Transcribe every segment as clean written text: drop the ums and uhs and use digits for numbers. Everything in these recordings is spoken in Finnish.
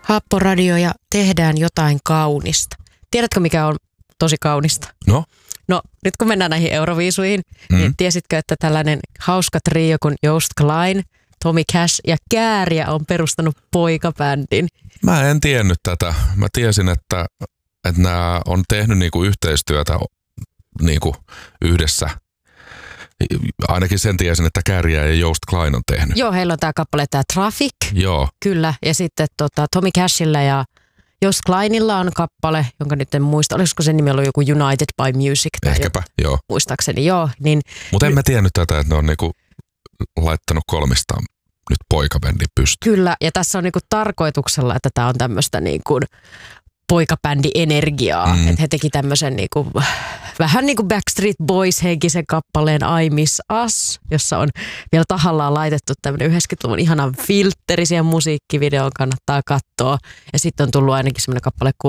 Happoradio ja tehdään jotain kaunista. Tiedätkö, mikä on tosi kaunista? No, nyt kun mennään näihin Euroviisuihin, niin tiesitkö, että tällainen hauska trio kuin Joost Klein, Tommy Cash ja Kääriä on perustanut poikabändin? Mä en tiennyt tätä. Mä tiesin, että nämä on tehnyt niinku yhteistyötä niinku yhdessä. Ainakin sen tiesin, että Kääriä ja Joost Klein on tehnyt. Joo, heillä on tämä kappale, tämä Traffic. Joo. Kyllä, ja sitten Tommy Cashilla ja Joost Kleinilla on kappale, jonka nyt en muista, olisiko sen nimi ollut joku United by Music? Ehkäpä, joo. Muistaakseni, joo. Niin, mutta en mä tiennyt tätä, että ne on niinku laittanut kolmistaan nyt poikabändin pystyyn. Kyllä, ja tässä on niinku tarkoituksella, että tämä on tämmöistä niinku poikabändi-energiaa. Että he teki tämmöisen niinku, vähän niin kuin Backstreet Boys-henkisen kappaleen I Miss Us, jossa on vielä tahallaan laitettu tämmöinen 90-luvun ihana filtteri siihen musiikkivideoon, kannattaa katsoa. Ja sitten on tullut ainakin semmoinen kappale kuin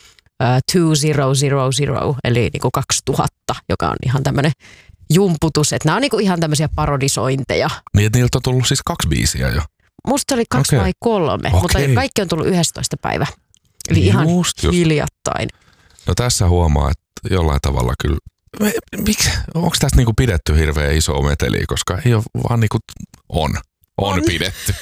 2000, eli niinku 2000, joka on ihan tämmöinen jumputus. Että nämä on niinku ihan tämmöisiä parodisointeja. Niin, että niiltä on tullut siis 2 biisiä jo? Musta oli 2 vai 3, mutta kaikki on tullut 11 päivä. Eli ihan hiljattain. No tässä huomaa, että jollain tavalla kyllä, onko tästä niinku pidetty hirveän iso meteliä, koska ei ole vaan niinku on pidetty.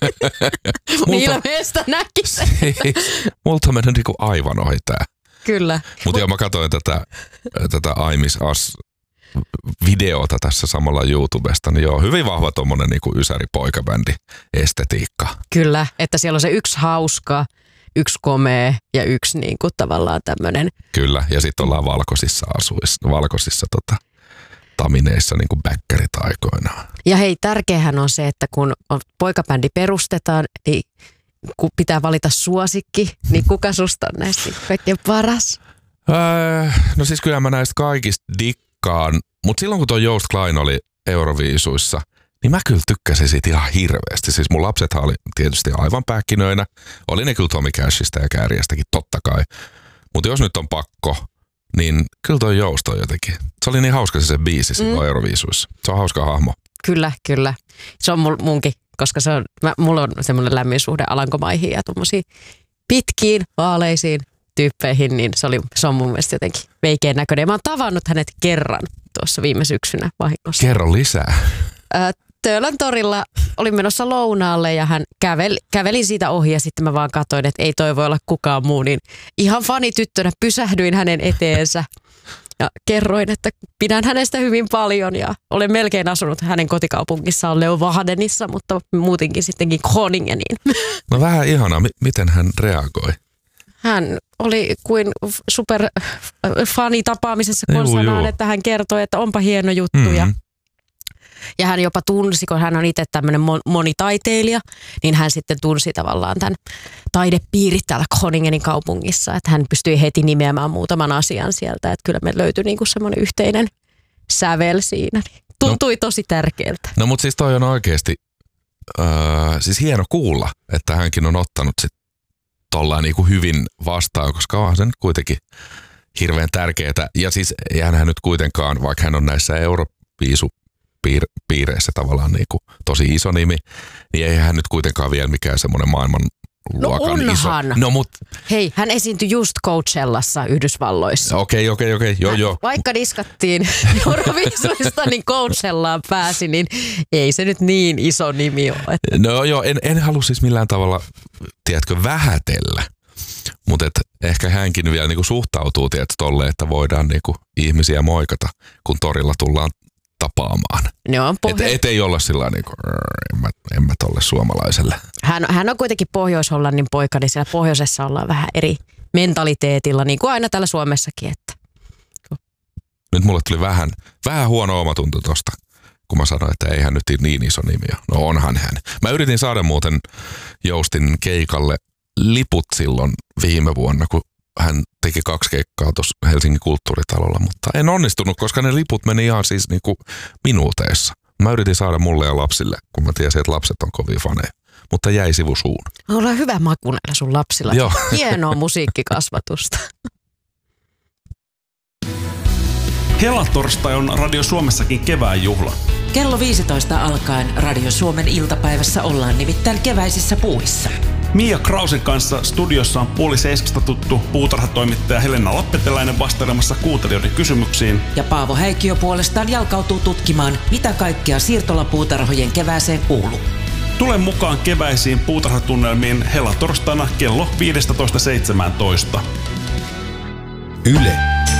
Ilmeistä näkisi. Multa on mennyt niinku aivan ohi tää. Kyllä. Mutta joo, mä katsoin tätä I Miss Us videota tässä samalla YouTubesta, niin joo, hyvin vahva tommonen niinku ysäri-poikabändi estetiikka. Kyllä, että siellä on se yksi hauska, yksi komea ja yksi niinku tavallaan tämmönen. Kyllä, ja sitten ollaan valkoisissa tamineissa niinku bäkkärit aikoinaan. Ja hei, tärkeähän on se, että kun poikabändi perustetaan, niin kun pitää valita suosikki, niin kuka susta on näistä kaikkein paras? No siis kyllä mä näistä kaikista dikkaan, mutta silloin kun tuo Joost Klein oli Euroviisuissa, niin mä kyllä tykkäsin siitä ihan hirveästi. Siis mun lapsethan oli tietysti aivan pähkinöinä. Oli ne kyllä Tommy Cashista ja Kääriästäkin, totta kai. Mutta jos nyt on pakko, niin kyllä toi Joost on jotenkin. Se oli niin hauska se biisi silloin Euroviisuissa. Se on hauska hahmo. Kyllä, kyllä. Se on munkin, koska mulla on semmoinen lämmin suhde Alankomaihin ja tuommoisiin pitkiin, vaaleisiin tyyppeihin, niin se on mun mielestä jotenkin veikeän näköinen. Mä oon tavannut hänet kerran tuossa viime syksynä vahingossa. Kerro lisää. Töölön torilla olin menossa lounaalle ja hän käveli siitä ohi ja sitten mä vaan katsoin, että ei toi voi olla kukaan muu. Niin ihan fanityttönä pysähdyin hänen eteensä ja kerroin, että pidän hänestä hyvin paljon ja olen melkein asunut hänen kotikaupungissaan Leeuwardenissa, mutta muutenkin sittenkin Groningeniin. No vähän ihanaa. Miten hän reagoi? Hän oli kuin superfani tapaamisessa konsanaan, että hän kertoi, että onpa hieno juttu ja hän jopa tunsi, kun hän on itse tämmöinen monitaiteilija, niin hän sitten tunsi tavallaan tämän taidepiirit täällä Groningenin kaupungissa, että hän pystyi heti nimeämään muutaman asian sieltä, että kyllä me löytyi niinku semmoinen yhteinen sävel siinä. Tuntui tosi tärkeältä. No mutta siis toi on oikeasti siis hieno kuulla, että hänkin on ottanut sit tollaan niinku hyvin vastaan, koska onhan se nyt kuitenkin hirveän tärkeää. Ja siis eihän hän nyt kuitenkaan, vaikka hän on näissä Euroviisupiireissä tavallaan niinku tosi iso nimi, niin eihän hän nyt kuitenkaan vielä mikään semmoinen maailmanluokan iso. No mut hei, hän esiintyi just Coachellassa Yhdysvalloissa. Okei, joo. Vaikka diskattiin Euroviisuista, niin Coachellaan pääsi, niin ei se nyt niin iso nimi ole. No joo, en halua siis millään tavalla, tiedätkö, vähätellä. Mutta ehkä hänkin vielä niinku suhtautuu tolle, että voidaan niinku ihmisiä moikata, kun torilla tullaan tapaamaan. Et ei olla sillä niinku, en mä tolle suomalaiselle. Hän on kuitenkin Pohjois-Hollannin poika, niin siellä pohjoisessa ollaan vähän eri mentaliteetilla, niin kuin aina täällä Suomessakin. Että. Nyt mulle tuli vähän huono omatunto tosta, kun mä sanoin, että ei hän nyt niin iso nimi ole. No onhan hän. Mä yritin saada muuten Joostin keikalle liput silloin viime vuonna, kun hän teki 2 keikkaa tuossa Helsingin kulttuuritalolla, mutta en onnistunut, koska ne liput meni ihan siis niinku minuuteissa. Mä yritin saada mulle ja lapsille, kun mä tiesin, että lapset on kovin faneja, mutta jäi sivusuun. Ollaan hyvä maku näillä sun lapsilla. Joo. Hienoa musiikkikasvatusta. Helatorstai on Radio Suomessakin kevään juhla. Kello 15 alkaen Radio Suomen iltapäivässä ollaan nimittäin keväisissä puuhissa. Mia Krausen kanssa studiossa on 6:30 tuttu puutarhatoimittaja Helena Lappeteläinen vastailemassa kuuntelijoiden kysymyksiin. Ja Paavo Häikkiö puolestaan jalkautuu tutkimaan, mitä kaikkea siirtolapuutarhojen kevääseen kuuluu. Tule mukaan keväisiin puutarhatunnelmiin helatorstaina kello 15.17. Yle.